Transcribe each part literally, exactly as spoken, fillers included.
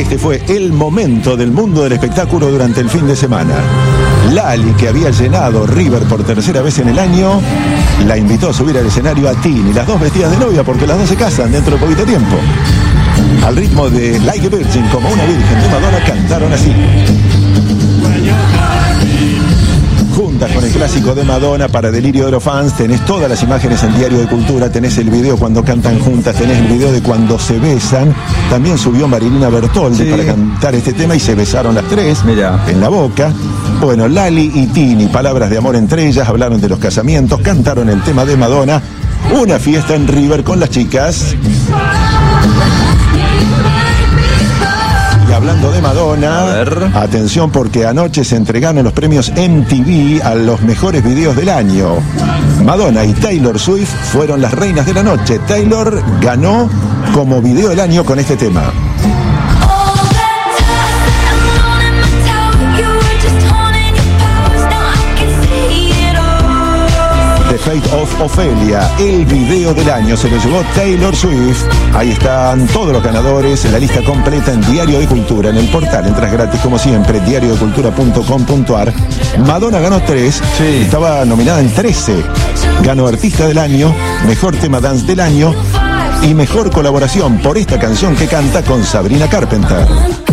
Este fue el momento del mundo del espectáculo durante el fin de semana. Lali, que había llenado River por tercera vez en el año, la invitó a subir al escenario a Tini, las dos vestidas de novia porque las dos se casan dentro de poquito tiempo. Al ritmo de Like a Virgin, como una virgen de Madonna, cantaron así. Juntas con el clásico de Madonna para delirio de los fans, tenés todas las imágenes en Diario de Cultura, tenés el video cuando cantan juntas, tenés el video de cuando se besan. También subió Marilina Bertoldi sí. para cantar este tema y se besaron las tres Mirá. en la boca. Bueno, Lali y Tini, palabras de amor entre ellas, hablaron de los casamientos, cantaron el tema de Madonna, una fiesta en River con las chicas. Y hablando de Madonna, atención porque anoche se entregaron los premios M T V a los mejores videos del año. Madonna y Taylor Swift fueron las reinas de la noche. Taylor ganó como video del año con este tema. The Fate of Ophelia, el video del año, se lo llevó Taylor Swift. Ahí están todos los ganadores, la lista completa en Diario de Cultura, en el portal, entras gratis como siempre, diario de cultura punto com punto ar. Madonna ganó tres, sí. estaba nominada en trece. Ganó Artista del Año, Mejor Tema Dance del Año y Mejor Colaboración por esta canción que canta con Sabrina Carpenter.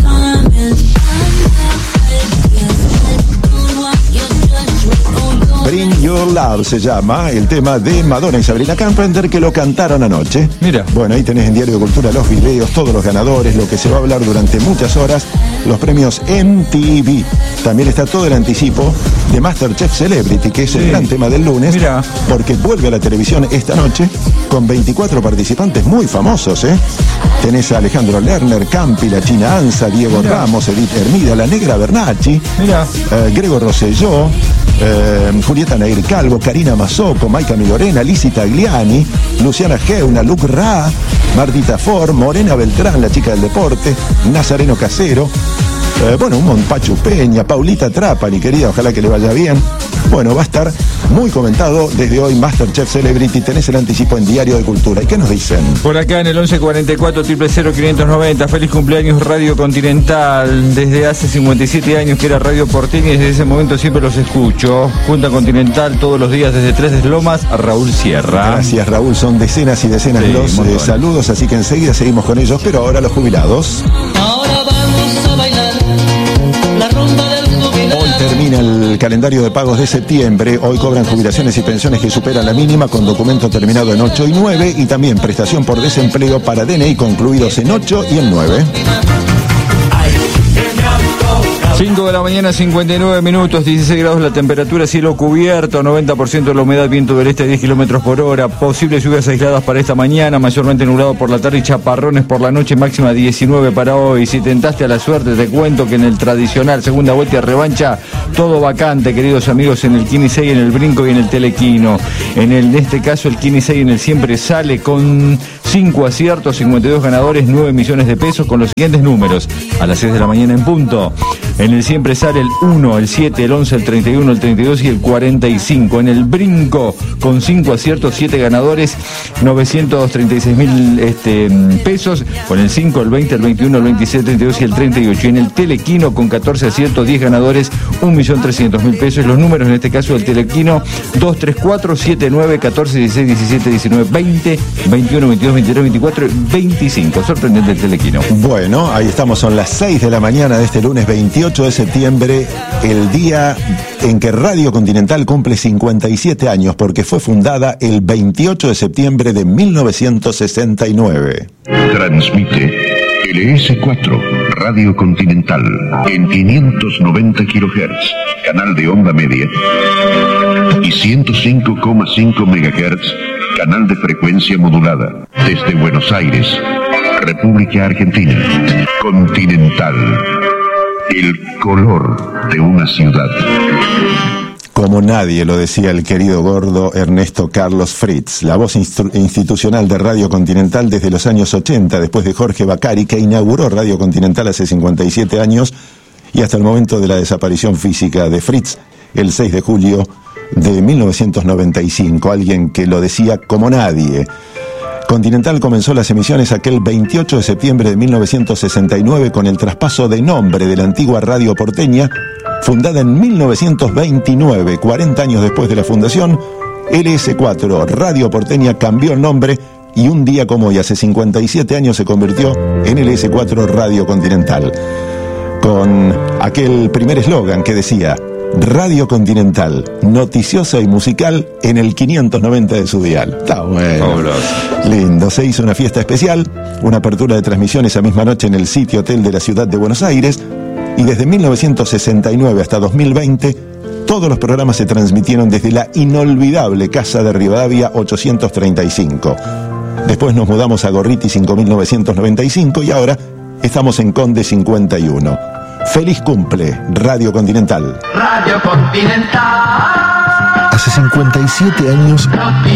Bring Your Love se llama el tema de Madonna y Sabrina Carpenter, que lo cantaron anoche. Mira. Bueno, ahí tenés en Diario de Cultura los videos, todos los ganadores, lo que se va a hablar durante muchas horas, los premios M T V. También está todo el anticipo de MasterChef Celebrity, que es sí. el gran tema del lunes. Mira. Porque vuelve a la televisión esta noche con veinticuatro participantes muy famosos, ¿eh? Tenés a Alejandro Lerner, Campi, la China Anza, Diego Mira. Ramos, Edith Hermida, la Negra Bernacchi, Mira. Eh, Grego Rosselló, eh, Julieta Nair Calvo, Karina Mazzocco, Maika Migorena, Lizzy Tagliani, Luciana Geuna, Luke Ra, Martita Ford, Morena Beltrán, la chica del deporte, Nazareno Casero, eh, bueno, un Monpachu Peña, Paulita Trapani, querida, ojalá que le vaya bien. Bueno, va a estar muy comentado desde hoy MasterChef Celebrity. Tenés el anticipo en Diario de Cultura. ¿Y qué nos dicen? Por acá en el once cuarenta y cuatro, cero cero quinientos noventa. Feliz cumpleaños Radio Continental. Desde hace cincuenta y siete años que era Radio Porteña y desde ese momento siempre los escucho. Junta Continental todos los días desde Tres de Lomas a Raúl Sierra. Gracias, Raúl. Son decenas y decenas sí, los eh, saludos, así que enseguida seguimos con ellos. Pero ahora los jubilados. Ahora vamos a bailar la rumba del jubilado. Hoy termina el calendario de pagos de septiembre. Hoy cobran jubilaciones y pensiones que superan la mínima con documento terminado en ocho y nueve y también prestación por desempleo para D N I concluidos en ocho y en nueve. cinco de la mañana, cincuenta y nueve minutos, dieciséis grados la temperatura, cielo cubierto, noventa por ciento de la humedad, viento del este, diez kilómetros por hora, posibles lluvias aisladas para esta mañana, mayormente nublado por la tarde y chaparrones por la noche, máxima diecinueve para hoy. Si tentaste a la suerte, te cuento que en el tradicional segunda vuelta y revancha, todo vacante, queridos amigos, en el Quini seis, en el Brinco y en el Telequino. En, el, en este caso, el Quini seis en el Siempre sale con cinco aciertos, cincuenta y dos ganadores, nueve millones de pesos, con los siguientes números, a las seis de la mañana en punto. En el Siempre sale el uno, el siete, el once, el treinta y uno, el treinta y dos y el cuarenta y cinco. En el Brinco, con cinco aciertos, siete ganadores, novecientos treinta y seis mil este, pesos. Con el cinco, el veinte, el veintiuno, el veintisiete, el treinta y dos y el treinta y ocho. Y en el Telequino, con catorce aciertos, diez ganadores, un millón trescientos mil pesos. Los números en este caso del Telequino, dos, tres, cuatro, siete, nueve, catorce, dieciséis, diecisiete, diecinueve, veinte, veintiuno, veintidós, veintitrés, veinticuatro, veinticinco. Sorprendente el Telequino. Bueno, ahí estamos, son las seis de la mañana de este lunes veintiocho de septiembre, el día en que Radio Continental cumple cincuenta y siete años, porque fue fundada el veintiocho de septiembre de mil novecientos sesenta y nueve. Transmite L S cuatro, Radio Continental, en quinientos noventa kilohertz, canal de onda media, y ciento cinco coma cinco megahertz, canal de frecuencia modulada, desde Buenos Aires, República Argentina. Continental, el color de una ciudad. Como nadie lo decía el querido gordo Ernesto Carlos Fritz, la voz institucional de Radio Continental desde los años ochenta, después de Jorge Bacari, que inauguró Radio Continental hace cincuenta y siete años, y hasta el momento de la desaparición física de Fritz, el seis de julio de mil novecientos noventa y cinco, alguien que lo decía como nadie. Continental comenzó las emisiones aquel veintiocho de septiembre de mil novecientos sesenta y nueve con el traspaso de nombre de la antigua Radio Porteña, fundada en mil novecientos veintinueve, cuarenta años después de la fundación. L S cuatro Radio Porteña cambió el nombre y un día como hoy, hace cincuenta y siete años, se convirtió en L S cuatro Radio Continental, con aquel primer eslogan que decía: Radio Continental, noticiosa y musical en el quinientos noventa de su dial. Está bueno. Oh, lindo. Se hizo una fiesta especial, una apertura de transmisión esa misma noche en el City Hotel de la ciudad de Buenos Aires, y desde mil novecientos sesenta y nueve hasta dos mil veinte, todos los programas se transmitieron desde la inolvidable Casa de Rivadavia ochocientos treinta y cinco. Después nos mudamos a Gorriti cinco mil novecientos noventa y cinco y ahora estamos en Conde cincuenta y uno. ¡Feliz cumple, Radio Continental! Radio Continental. Hace cincuenta y siete años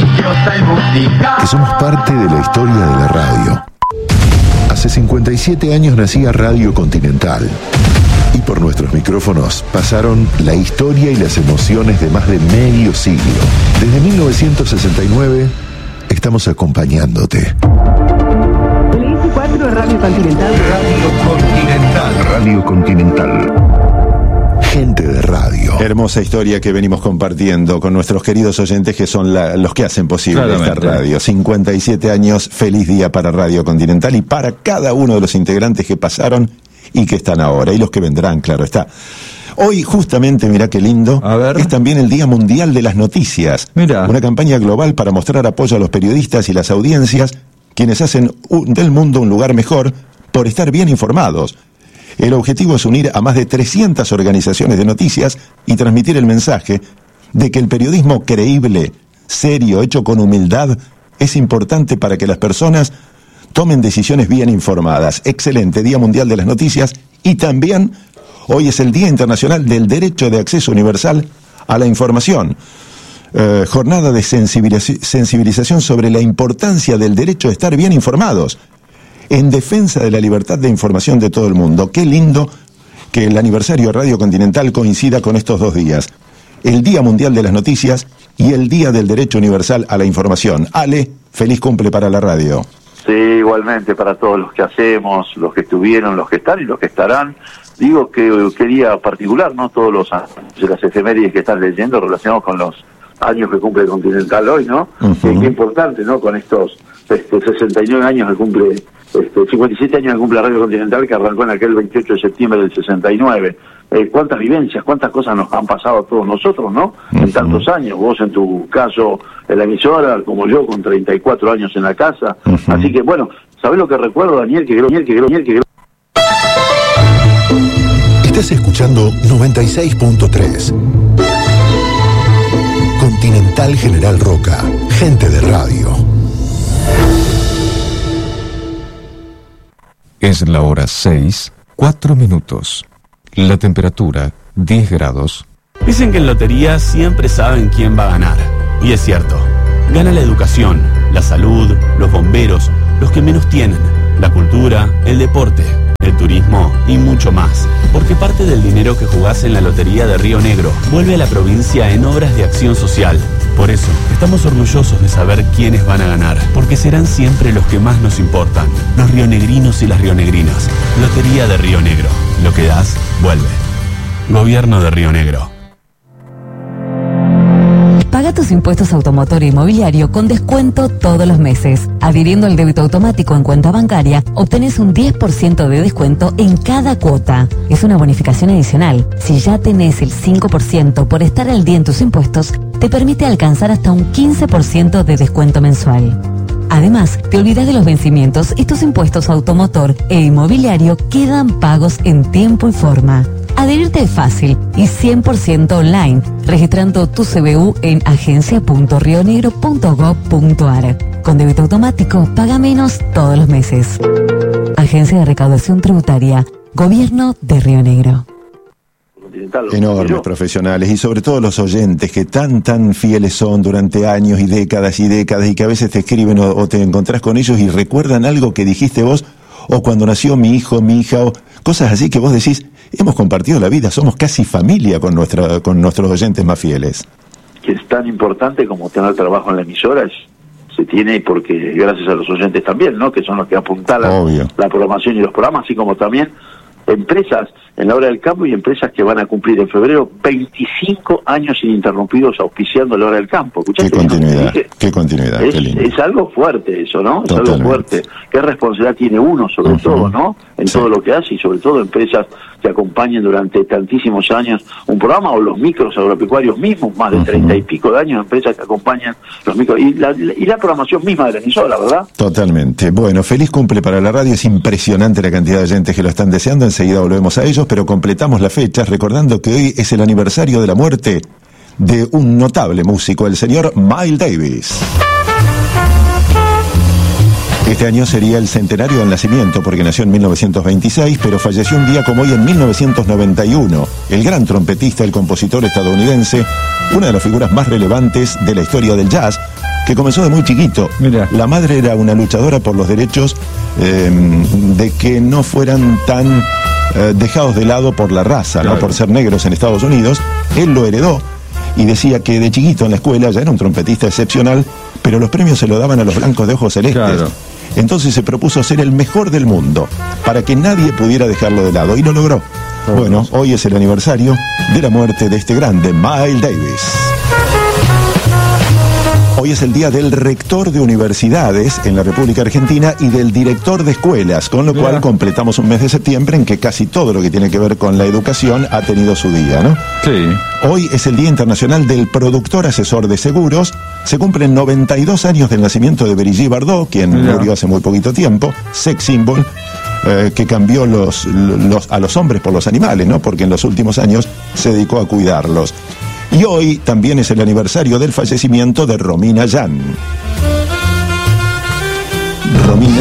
que somos parte de la historia de la radio. Hace cincuenta y siete años nacía Radio Continental. Y por nuestros micrófonos pasaron la historia y las emociones de más de medio siglo. Desde mil novecientos sesenta y nueve estamos acompañándote. L S cuatro Radio Continental. Radio Continental. Radio Continental. Gente de radio. Hermosa historia que venimos compartiendo con nuestros queridos oyentes, que son la, los que hacen posible Claramente. esta radio. cincuenta y siete años, feliz día para Radio Continental y para cada uno de los integrantes que pasaron y que están ahora, y los que vendrán, claro está. Hoy, justamente, mirá qué lindo, es también el Día Mundial de las Noticias. Mirá. Una campaña global para mostrar apoyo a los periodistas y las audiencias, quienes hacen un, del mundo un lugar mejor por estar bien informados. El objetivo es unir a más de trescientas organizaciones de noticias y transmitir el mensaje de que el periodismo creíble, serio, hecho con humildad, es importante para que las personas tomen decisiones bien informadas. Excelente Día Mundial de las Noticias. Y también hoy es el Día Internacional del Derecho de Acceso Universal a la Información. Eh, jornada de sensibiliz- sensibilización sobre la importancia del derecho a estar bien informados, en defensa de la libertad de información de todo el mundo. Qué lindo que el aniversario de Radio Continental coincida con estos dos días: el Día Mundial de las Noticias y el Día del Derecho Universal a la Información. Ale, feliz cumple para la radio. Sí, igualmente para todos los que hacemos, los que estuvieron, los que están y los que estarán. Digo que qué día particular, ¿no? Todos los años de las efemérides que están leyendo relacionados con los años que cumple Continental hoy, ¿no? Uh-huh. Qué, qué importante, ¿no? Con estos este, sesenta y nueve años que cumple, este, cincuenta y siete años que cumple Radio Continental, que arrancó en aquel veintiocho de septiembre del sesenta y nueve. Eh, cuántas vivencias, cuántas cosas nos han pasado a todos nosotros, ¿no? Uh-huh. En tantos años, vos en tu caso en la emisora, como yo con treinta y cuatro años en la casa. Uh-huh. Así que bueno, ¿sabés lo que recuerdo, Daniel? Que creo, que creo, que creo. Estás escuchando noventa y seis punto tres. Continental General Roca, gente de radio. Es la hora seis, cuatro minutos. La temperatura, diez grados. Dicen que en lotería siempre saben quién va a ganar. Y es cierto. Gana la educación, la salud, los bomberos, los que menos tienen, la cultura, el deporte, el turismo y mucho más. Porque parte del dinero que jugás en la Lotería de Río Negro vuelve a la provincia en obras de acción social. Por eso, estamos orgullosos de saber quiénes van a ganar, porque serán siempre los que más nos importan, los rionegrinos y las rionegrinas. Lotería de Río Negro. Lo que das, vuelve. Gobierno de Río Negro. Paga tus impuestos automotor e inmobiliario con descuento todos los meses. Adhiriendo al débito automático en cuenta bancaria, obtenés un diez por ciento de descuento en cada cuota. Es una bonificación adicional. Si ya tenés el cinco por ciento por estar al día en tus impuestos, te permite alcanzar hasta un quince por ciento de descuento mensual. Además, te olvidas de los vencimientos y tus impuestos automotor e inmobiliario quedan pagos en tiempo y forma. Adherirte es fácil y cien por ciento online, registrando tu C B U en agencia punto rionegro punto gob punto ar. Con débito automático, paga menos todos los meses. Agencia de Recaudación Tributaria, Gobierno de Río Negro. Enormes profesionales y sobre todo los oyentes que tan tan fieles son durante años y décadas y décadas, y que a veces te escriben o, o te encontrás con ellos y recuerdan algo que dijiste vos, o cuando nació mi hijo, mi hija, o cosas así que vos decís: hemos compartido la vida, somos casi familia con nuestra, con nuestros oyentes más fieles. Que es tan importante como tener trabajo en la emisora, es se tiene porque gracias a los oyentes también, ¿no? Que son los que apuntalan Obvio. la programación y los programas, así como también empresas en la hora del campo y empresas que van a cumplir en febrero veinticinco años ininterrumpidos auspiciando la hora del campo. Qué continuidad, qué continuidad, es, qué lindo. es algo fuerte eso, ¿no? Es Totalmente. algo fuerte. Qué responsabilidad tiene uno, sobre uh-huh. todo, ¿no? En sí. todo lo que hace y sobre todo empresas que acompañen durante tantísimos años un programa, o los micros agropecuarios mismos, más de treinta uh-huh. y pico de años, empresas que acompañan los micros y la, y la programación misma de la emisora, ¿verdad? Totalmente. Bueno, feliz cumple para la radio, es impresionante la cantidad de oyentes que lo están deseando, enseguida volvemos a ellos, pero completamos las fechas recordando que hoy es el aniversario de la muerte de un notable músico, el señor Miles Davis. Este año sería el centenario del nacimiento, porque nació en mil novecientos veintiséis, pero falleció un día como hoy en mil novecientos noventa y uno. El gran trompetista, el compositor estadounidense, una de las figuras más relevantes de la historia del jazz, que comenzó de muy chiquito. Mira. La madre era una luchadora por los derechos eh, de que no fueran tan eh, dejados de lado por la raza, claro. ¿no? Por ser negros en Estados Unidos. Él lo heredó y decía que de chiquito en la escuela ya era un trompetista excepcional, pero los premios se lo daban a los blancos de ojos celestes. Claro. Entonces se propuso ser el mejor del mundo, para que nadie pudiera dejarlo de lado, y lo logró. Bueno, hoy es el aniversario de la muerte de este grande, Miles Davis. Hoy es el día del rector de universidades en la República Argentina y del director de escuelas, con lo cual yeah. completamos un mes de septiembre en que casi todo lo que tiene que ver con la educación ha tenido su día, ¿no? Sí. Hoy es el Día Internacional del Productor Asesor de Seguros. Se cumplen noventa y dos años del nacimiento de Brigitte Bardot, quien yeah. murió hace muy poquito tiempo, sex symbol, eh, que cambió los, los, a los hombres por los animales, ¿no? Porque en los últimos años se dedicó a cuidarlos. Y hoy también es el aniversario del fallecimiento de Romina Yan. Romina,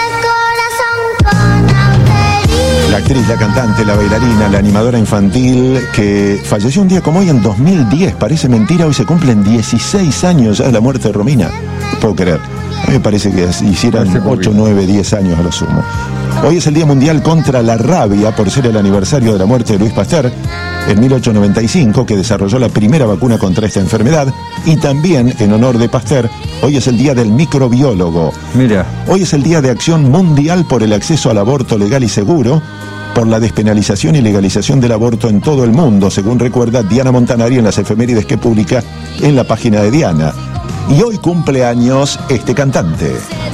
la actriz, la cantante, la bailarina, la animadora infantil, que falleció un día como hoy en dos mil diez. Parece mentira, hoy se cumplen dieciséis años ya de la muerte de Romina. No puedo creer. A mí me parece que hicieran ocho, nueve, diez años a lo sumo. Hoy es el Día Mundial contra la Rabia, por ser el aniversario de la muerte de Louis Pasteur en mil ochocientos noventa y cinco, que desarrolló la primera vacuna contra esta enfermedad. Y también, en honor de Pasteur, hoy es el Día del Microbiólogo. Mira. Hoy es el Día de Acción Mundial por el acceso al aborto legal y seguro, por la despenalización y legalización del aborto en todo el mundo, según recuerda Diana Montanari en las efemérides que publica en la página de Diana. Y hoy cumple años este cantante.